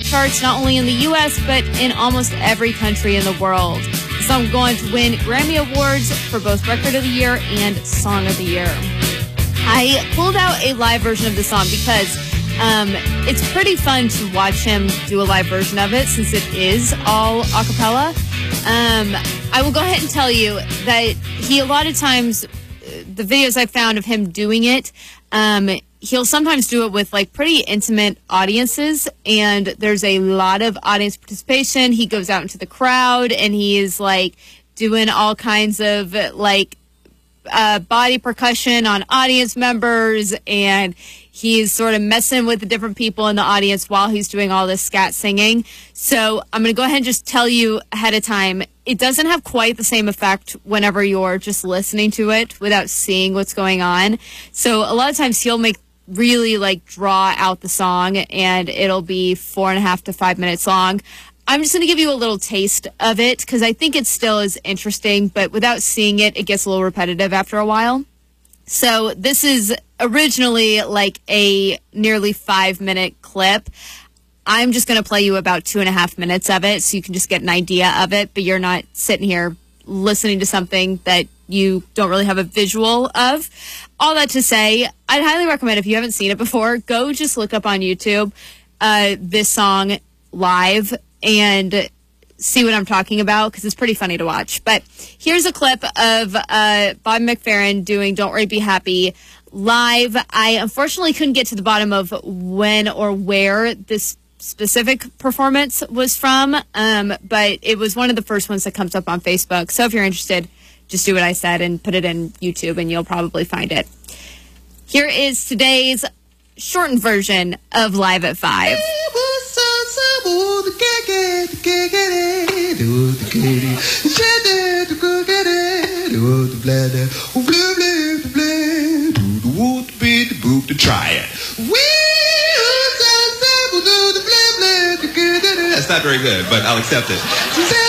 charts not only in the U.S., but in almost every country in the world. The song going to win Grammy Awards for both Record of the Year and Song of the Year. I pulled out a live version of the song because it's pretty fun to watch him do a live version of it since it is all a cappella. I will go ahead and tell you that he, a lot of times, the videos I found of him doing it, he'll sometimes do it with like pretty intimate audiences, and there's a lot of audience participation. He goes out into the crowd and he is like doing all kinds of like body percussion on audience members, and he's sort of messing with the different people in the audience while he's doing all this scat singing. So I'm going to go ahead and just tell you ahead of time, it doesn't have quite the same effect whenever you're just listening to it without seeing what's going on. So a lot of times he'll make really like draw out the song, and it'll be 4.5 to 5 minutes long. I'm just going to give you a little taste of it because I think it still is interesting, but without seeing it, it gets a little repetitive after a while. So this is originally like a nearly 5-minute clip. I'm just going to play you about 2.5 minutes of it so you can just get an idea of it, but you're not sitting here listening to something that you don't really have a visual of. All that to say, I'd highly recommend, if you haven't seen it before, go just look up on YouTube this song live and see what I'm talking about, because it's pretty funny to watch. But here's a clip of Bob McFerrin doing Don't Worry, Be Happy live. I unfortunately couldn't get to the bottom of when or where this specific performance was from, but it was one of the first ones that comes up on Facebook. So if you're interested, just do what I said and put it in YouTube and you'll probably find it. Here is today's shortened version of Live at 5. Try it. That's not very good, but I'll accept it.